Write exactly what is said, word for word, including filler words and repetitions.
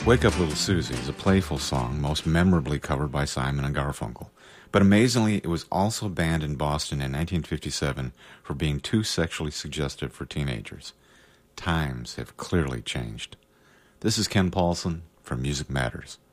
Wake Up Little Susie is a playful song most memorably covered by Simon and Garfunkel. But amazingly, it was also banned in Boston in nineteen fifty-seven for being too sexually suggestive for teenagers. Times have clearly changed. This is Ken Paulson from Music Matters.